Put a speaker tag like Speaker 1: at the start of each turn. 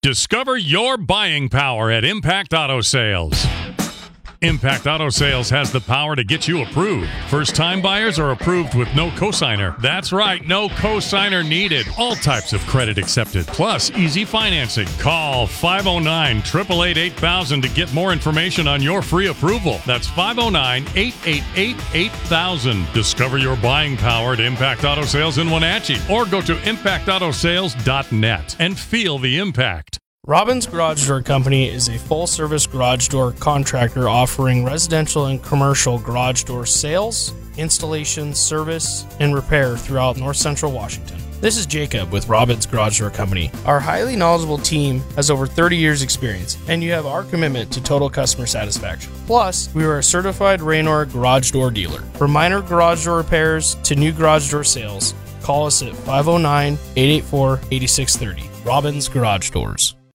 Speaker 1: Discover your buying power at Impact Auto Sales. Impact Auto Sales has the power to get you approved. First-time buyers are approved with no cosigner. That's right, no cosigner needed. All types of credit accepted, plus easy financing. Call 509-888-8000 to get more information on your free approval. That's 509-888-8000. Discover your buying power at Impact Auto Sales in Wenatchee, or go to impactautosales.net and feel the impact.
Speaker 2: Robbins Garage Door Company is a full-service garage door contractor offering residential and commercial garage door sales, installation, service, and repair throughout North Central Washington. This is Jacob with Robbins Garage Door Company. Our highly knowledgeable team has over 30 years experience, and you have our commitment to total customer satisfaction. Plus, we are a certified Raynor garage door dealer. For minor garage door repairs to new garage door sales, call us at 509-884-8630. Robbins Garage Doors.